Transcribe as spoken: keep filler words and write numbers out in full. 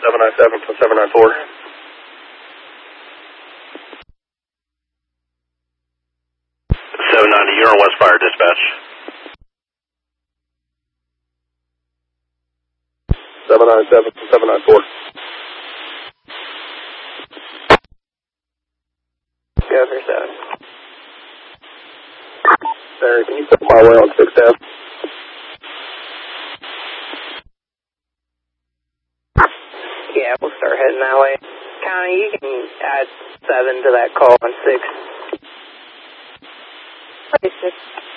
seven nine seven plus seven nine four. seven ninety, you're on Westfire dispatch. seven nine seven plus seven nine four. Go for seven. Sir, can you put my way on six F? Yeah, we'll start heading that way. Connie, you can add seven to that call on six. Six.